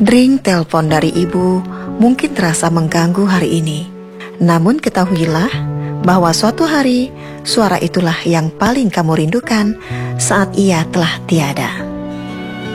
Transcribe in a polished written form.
Dring telepon dari ibu mungkin terasa mengganggu hari ini. Namun ketahuilah bahwa suatu hari suara itulah yang paling kamu rindukan saat ia telah tiada.